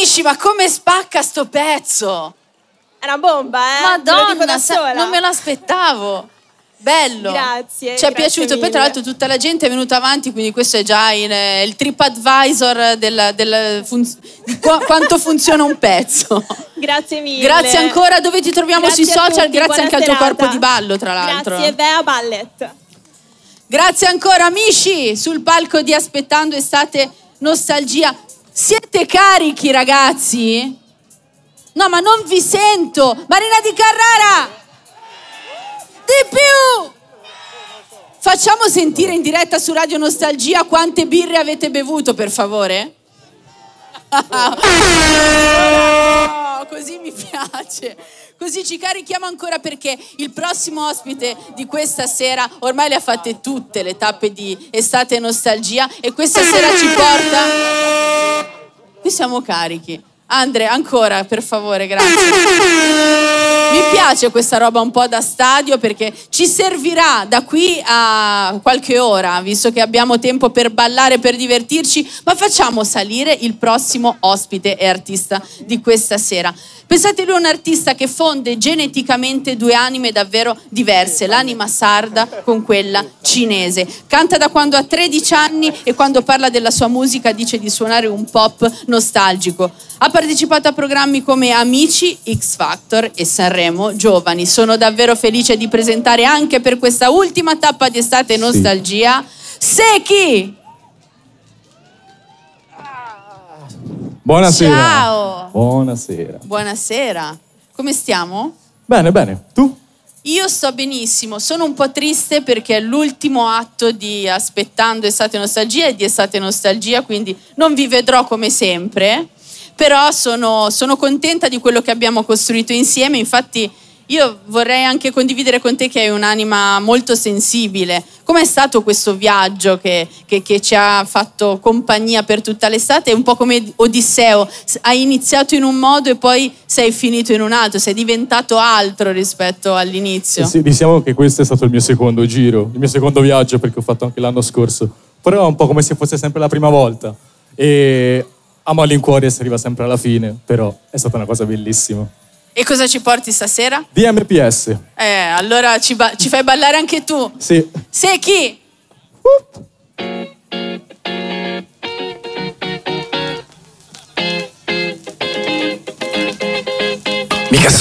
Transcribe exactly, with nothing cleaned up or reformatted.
Misci, ma come spacca sto pezzo? È una bomba, eh? Madonna, sa- non me l'aspettavo. Bello. Grazie. Ci è grazie piaciuto. mille. Poi tra l'altro tutta la gente è venuta avanti, quindi questo è già in, eh, il TripAdvisor del, del fun- di qu- quanto funziona un pezzo. Grazie mille. Grazie ancora. Dove ti troviamo Grazie sui a social? tutti, Grazie buona anche al tuo serata. corpo di ballo, tra l'altro. Grazie, Bea Ballet. Grazie ancora, Misci, sul palco di Aspettando Estate Nostalgia. Siete carichi, ragazzi? No, ma non vi sento. Marina Di Carrara! Di più! Facciamo sentire in diretta su Radio Nostalgia quante birre avete bevuto, per favore? Oh, così mi piace. Così ci carichiamo ancora, perché il prossimo ospite di questa sera ormai le ha fatte tutte le tappe di Estate Nostalgia e questa sera ci porta... Qui siamo carichi. Andre, ancora, per favore, grazie. Mi piace questa roba un po' da stadio, perché ci servirà da qui a qualche ora, visto che abbiamo tempo per ballare, per divertirci, ma facciamo salire il prossimo ospite e artista di questa sera. Pensate, lui è un artista che fonde geneticamente due anime davvero diverse, l'anima sarda con quella cinese. Canta da quando ha tredici anni e quando parla della sua musica dice di suonare un pop nostalgico. Ha partecipato a programmi come Amici, X Factor e Sanremo Giovani. Sono davvero felice di presentare anche per questa ultima tappa di Estate Nostalgia Seki! Buonasera. Ciao. Buonasera. Buonasera. Come stiamo? Bene, bene. Tu? Io sto benissimo. Sono un po' triste perché è l'ultimo atto di Aspettando Estate Nostalgia e di Estate Nostalgia, quindi non vi vedrò come sempre, però sono, sono contenta di quello che abbiamo costruito insieme. Infatti io vorrei anche condividere con te, che hai un'anima molto sensibile. Com'è stato questo viaggio che, che, che ci ha fatto compagnia per tutta l'estate? È un po' come Odisseo, hai iniziato in un modo e poi sei finito in un altro, sei diventato altro rispetto all'inizio. Eh sì, diciamo che questo è stato il mio secondo giro, il mio secondo viaggio, perché ho fatto anche l'anno scorso. Però è un po' come se fosse sempre la prima volta. E a malincuore si arriva sempre alla fine, però è stata una cosa bellissima. E cosa ci porti stasera? D M P S. Eh, allora ci, ba- ci fai ballare anche tu. Sì. Sei chi? Uh. Mica